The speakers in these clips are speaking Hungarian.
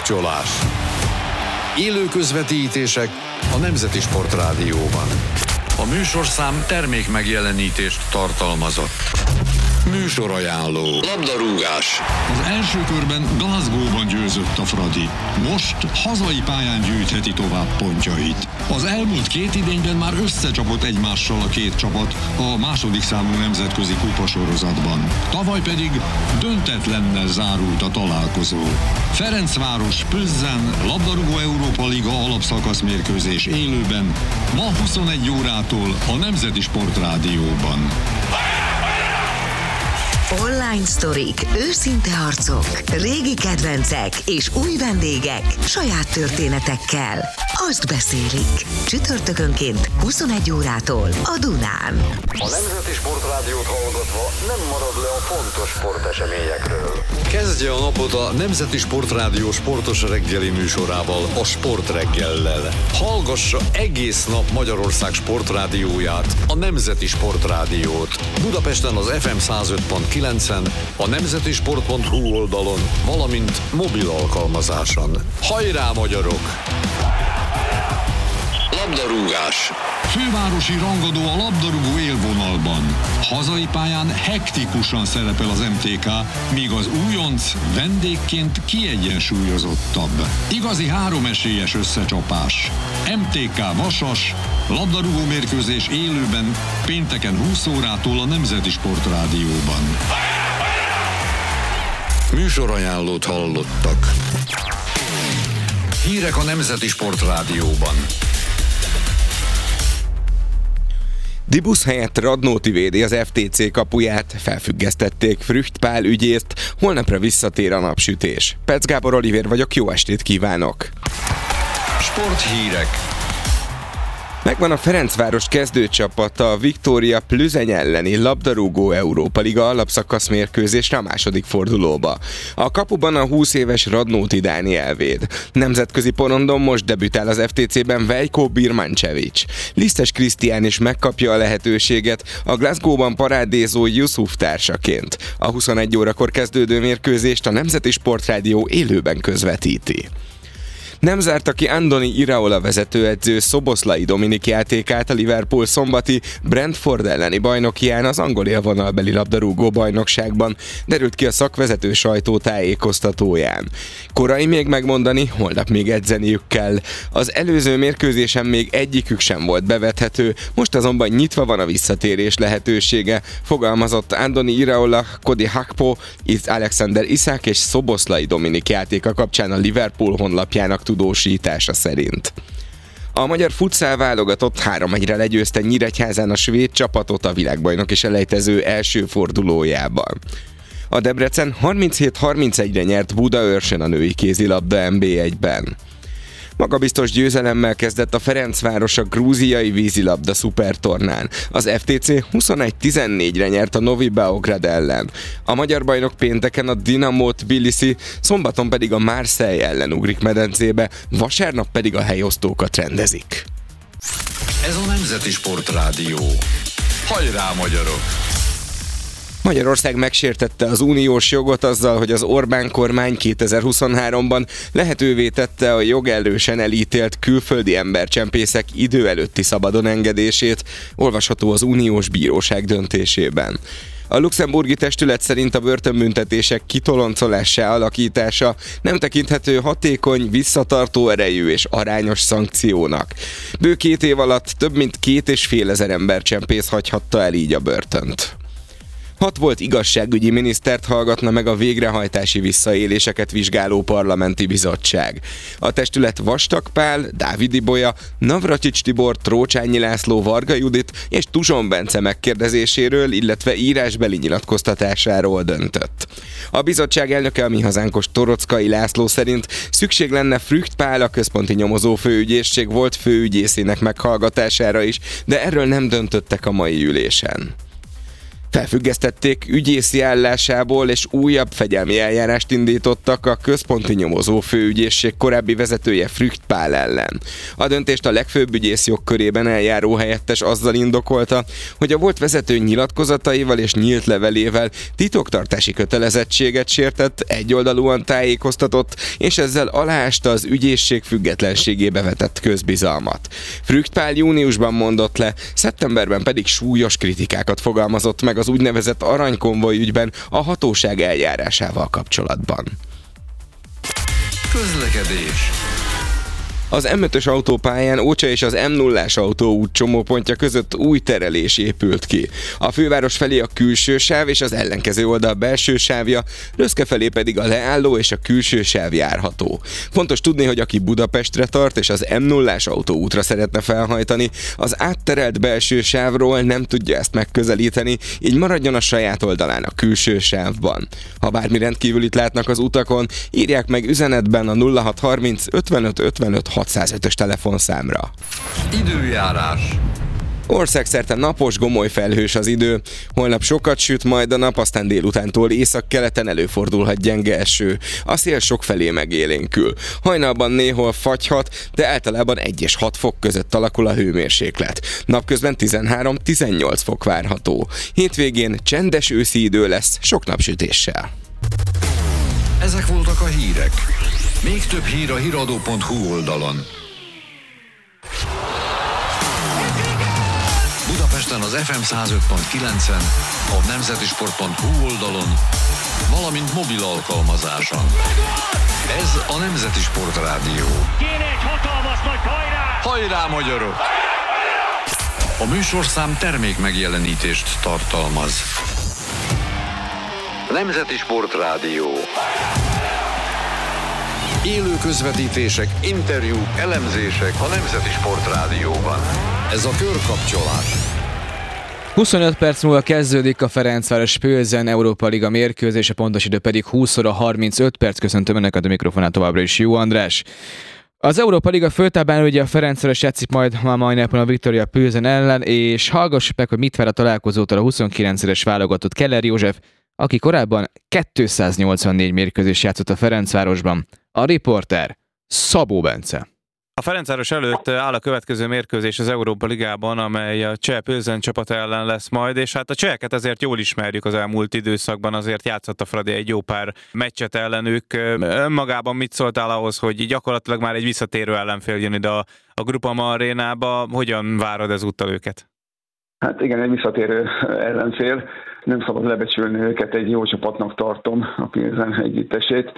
Kapcsolás. Élő közvetítések a Nemzeti Sportrádióban. A műsorszám termék megjelenítést tartalmazott. Műsorajánló. Labdarúgás. Az első körben Glasgow-ban győzött a Fradi. Most hazai pályán gyűjtheti tovább pontjait. Az elmúlt két idényben már összecsapott egymással a két csapat a második számú nemzetközi kupasorozatban. Tavaly pedig döntetlennel zárult a találkozó. Ferencváros Plzen labdarúgó Európa Liga alapszakasz mérkőzés élőben ma 21 órától a Nemzeti Sportrádióban. Online sztorik, őszinte harcok, régi kedvencek és új vendégek saját történetekkel. Azt beszélik. Csütörtökönként 21 órától a Dunán. A Nemzeti Sportrádiót hallgatva nem marad le a fontos sporteseményekről. Kezdje a napot a Nemzeti Sportrádió sportos reggeli műsorával, a Sportreggellel. Hallgassa egész nap Magyarország sportrádióját, a Nemzeti Sportrádiót. Budapesten az FM 105.9-en, a nemzetisport.hu oldalon, valamint mobil alkalmazáson. Hajrá, magyarok! Labdarúgás. Fővárosi rangadó a labdarúgó élvonalban. Hazai pályán hektikusan szerepel az MTK, míg az újonc vendégként kiegyensúlyozottabb. Igazi háromesélyes összecsapás. MTK Vasas, labdarúgó mérkőzés élőben pénteken 20 órától a Nemzeti Sportrádióban. Műsorajánlót hallottak. Hírek a Nemzeti Sportrádióban. Dibusz helyett Radnóti védi az FTC kapuját, felfüggesztették Frücht Pál ügyészt, holnapra visszatér a napsütés. Pec Gábor Olivér vagyok, jó estét kívánok! Sporthírek. Megvan a Ferencváros kezdőcsapata a Viktória Plzen elleni labdarúgó Európa Liga alapszakasz mérkőzésre a második fordulóba. A kapuban a 20 éves Radnóti Dániel véd. Nemzetközi porondon most debütál az FTC-ben Veljko Birmancevic. Lisztes Krisztián is megkapja a lehetőséget a Glasgow-ban parádézó Yusuf társaként. A 21 órakor kezdődő mérkőzést a Nemzeti Sportrádió élőben közvetíti. Nem zárta ki Andoni Iraola vezetőedző Szoboszlai Dominik játékát a Liverpool szombati Brentford elleni bajnokián az angol élvonalbeli labdarúgó bajnokságban, derült ki a szakvezető sajtó tájékoztatóján. Korai még megmondani, holnap még edzeniük kell. Az előző mérkőzésen még egyikük sem volt bevethető, most azonban nyitva van a visszatérés lehetősége, fogalmazott Andoni Iraola, Cody Gakpo, Alexander Isak és Szoboszlai Dominik játéka kapcsán a Liverpool honlapjának tudósítása szerint. A magyar futszál válogatott 3-1-re legyőzte Nyíregyházán a svéd csapatot a világbajnoki selejtező első fordulójában. A Debrecen 37-31-re nyert Budaörsön a női kézilabda NB1-ben. Magabiztos győzelemmel kezdett a Ferencváros a grúziai vízilabda szupertornán. Az FTC 21-14-re nyert a Novi Beograd ellen. A magyar bajnok pénteken a Dinamo Tbilisi, szombaton pedig a Marseille ellen ugrik medencébe, vasárnap pedig a helyosztókat rendezik. Ez a Nemzeti Sportrádió. Hajrá, magyarok! Magyarország megsértette az uniós jogot azzal, hogy az Orbán kormány 2023-ban lehetővé tette a jogerősen elítélt külföldi embercsempészek idő előtti szabadon engedését, olvasható az uniós bíróság döntésében. A luxemburgi testület szerint a börtönbüntetések kitoloncolássá alakítása nem tekinthető hatékony, visszatartó erejű és arányos szankciónak. Bő 2 év alatt több mint 2500 embercsempész hagyhatta el így a börtönt. 6 volt igazságügyi minisztert hallgatna meg a végrehajtási visszaéléseket vizsgáló parlamenti bizottság. A testület Vastag Pál, Dávid Ibolya, Navracsics Tibor, Trócsányi László, Varga Judit és Tuzson Bence megkérdezéséről, illetve írásbeli nyilatkoztatásáról döntött. A bizottság elnöke, a Mi Hazánkos Torockai László szerint szükség lenne Frücht Pál, a központi nyomozófőügyészség volt főügyészének meghallgatására is, de erről nem döntöttek a mai ülésen. Felfüggesztették ügyészi állásából, és újabb fegyelmi eljárást indítottak a központi nyomozó főügyészség korábbi vezetője Frücht Pál ellen. A döntést a legfőbb ügyész jogkörében eljáró helyettes azzal indokolta, hogy a volt vezető nyilatkozataival és nyílt levelével titoktartási kötelezettséget sértett, egyoldalúan tájékoztatott, és ezzel aláásta az ügyészség függetlenségébe vetett közbizalmat. Frücht Pál júniusban mondott le, szeptemberben pedig súlyos kritikákat fogalmazott meg az úgynevezett aranykonvoj ügyben a hatóság eljárásával kapcsolatban. Közlekedés. Az M5-ös autópályán Ócsa és az M0-ás autóút csomópontja között új terelés épült ki. A főváros felé a külső sáv és az ellenkező oldal belső sávja, Röszke felé pedig a leálló és a külső sáv járható. Fontos tudni, hogy aki Budapestre tart és az M0-ás autóútra szeretne felhajtani, az átterelt belső sávról nem tudja ezt megközelíteni, így maradjon a saját oldalán a külső sávban. Ha bármi rendkívülit látnak az utakon, írják meg üzenetben a 0630 55 55 605-ös telefonszámra. Időjárás. Országszerte napos, gomoly felhős az idő. Holnap sokat süt majd a nap, aztán délutántól északkeleten előfordulhat gyenge eső. A szél sokfelé megélénkül. Hajnalban néhol fagyhat, de általában 1 és 6 fok között alakul a hőmérséklet. Napközben 13-18 fok várható. Hétvégén csendes őszi idő lesz, sok napsütéssel. Ezek voltak a hírek. Még több hír a hiradó.hu oldalon. Budapesten az FM 105.9-en, a nemzetisport.hu oldalon, valamint mobil alkalmazáson. Ez a Nemzeti Sport Rádió. Kéne egy hatalmas nagy hajrá! Hajrá, magyarok! A műsorszám termék megjelenítést tartalmaz. Nemzeti Sport Rádió. Élő közvetítések, interjúk, elemzések a Nemzeti Sport Rádióban. Ez a körkapcsolás. 25 perc múlva kezdődik a Ferencváros Pilsen Európa Liga mérkőzés, a pontos idő pedig 20 óra 35 perc. Köszöntöm Önöket, a mikrofonát továbbra is Jó András. Az Európa Liga főtáblán ugye a Ferencváros játszik majd mai napon a Viktória Pilsen ellen, és hallgassuk meg, hogy mit vár a találkozótól a 29-es válogatott Keller József, aki korábban 284 mérkőzést játszott a Ferencvárosban. A riporter Szabó Bence. A Ferencváros előtt áll a következő mérkőzés az Európa Ligában, amely a cseh Pilsen csapata ellen lesz majd, és hát a cseheket azért jól ismerjük az elmúlt időszakban, azért játszott a Fradi egy jó pár meccset ellenük. Önmagában mit szóltál ahhoz, hogy gyakorlatilag már egy visszatérő ellenfél jön ide a Groupama arénába? Hogyan várod ezúttal őket? Hát igen, egy visszatérő ellenfél. Nem szabad lebecsülni őket, egy jó csapatnak tartom a Pilsen együttesét,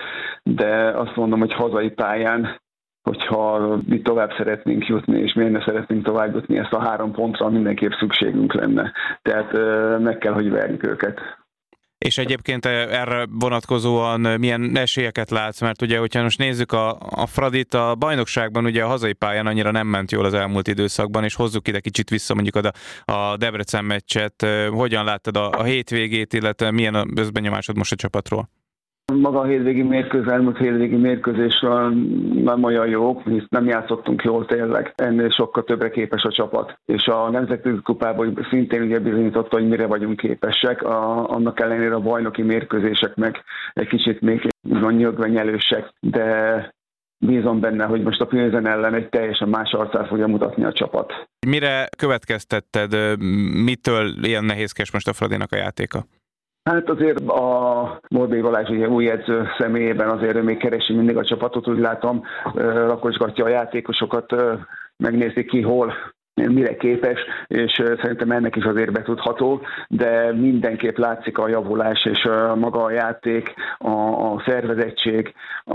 de azt mondom, hogy hazai pályán, hogyha mi tovább szeretnénk jutni, és miért ne szeretnénk tovább jutni, ezt a 3 pontra mindenképp szükségünk lenne. Tehát meg kell, hogy verjük őket. És egyébként erre vonatkozóan milyen esélyeket látsz? Mert ugye, hogyha most nézzük a Fradit, a bajnokságban ugye a hazai pályán annyira nem ment jól az elmúlt időszakban, és hozzuk ide kicsit vissza mondjuk a Debrecen meccset. Hogyan láttad a hétvégét, illetve milyen a összbenyomásod most a csapatról? Maga a elmúlt hétvégi mérkőzésről nem olyan jó, hisz nem játszottunk jól tényleg. Ennél sokkal többre képes a csapat. És a Nemzetközi Kupában szintén ugye bizonyította, hogy mire vagyunk képesek. Annak ellenére a bajnoki mérkőzések meg egy kicsit még nyögvenyelősek, de bízom benne, hogy most a Pilsen ellen egy teljesen más arcát fogja mutatni a csapat. Mire következtetted, mitől ilyen nehézkes most a Fradinak a játéka? Hát azért a Morbély Balázs ugye új edző személyében azért ő még keresi mindig a csapatot, úgy látom, rakosgatja a játékosokat, megnézi ki hol, mire képes, és szerintem ennek is azért betudható, de mindenképp látszik a javulás, és maga a játék, a szervezettség,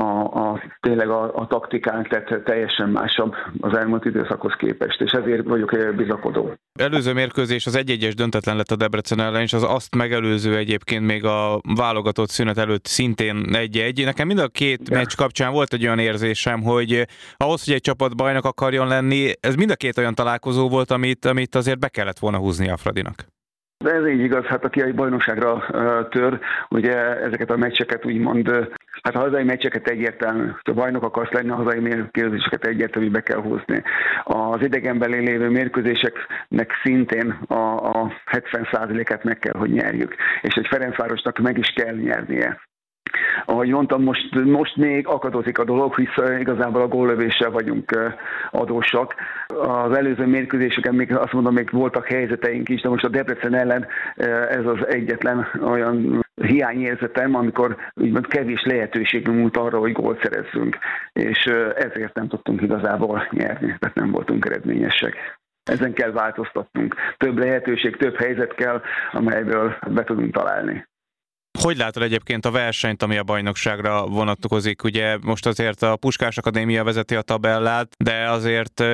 tényleg a taktikánk, tehát teljesen másabb az elmúlt időszakhoz képest, és ezért vagyok bizakodó. Előző mérkőzés az 1-1-es döntetlen lett a Debrecen ellen, és az azt megelőző egyébként még a válogatott szünet előtt szintén 1-1. Nekem mind a két meccs kapcsán volt egy olyan érzésem, hogy ahhoz, hogy egy csapat bajnok akarjon lenni, ez mind a két olyan találkozó volt, amit azért be kellett volna húzni a Fradinak. De ez így igaz, hát aki egy bajnokságra tör, ugye ezeket a meccseket úgymond Hát a hazai meccseket egyértelmű, ha bajnok akarsz lenni, a hazai mérkőzéseket egyértelmű be kell húzni. Az idegenben lévő mérkőzéseknek szintén a 70%-át meg kell, hogy nyerjük. És egy Ferencvárosnak meg is kell nyernie. Ahogy mondtam, most még akadozik a dolog, hisz igazából a góllövéssel vagyunk adósak. Az előző mérkőzéseken még azt mondom, még voltak helyzeteink is, de most a Debrecen ellen ez az egyetlen olyan hiányérzetem, amikor úgymond kevés lehetőségünk volt arra, hogy gólt szerezzünk. És ezért nem tudtunk igazából nyerni, tehát nem voltunk eredményesek. Ezen kell változtatnunk. Több lehetőség, több helyzet kell, amelyből be tudunk találni. Hogy látod egyébként a versenyt, ami a bajnokságra vonatkozik? Ugye most azért a Puskás Akadémia vezeti a tabellát, de azért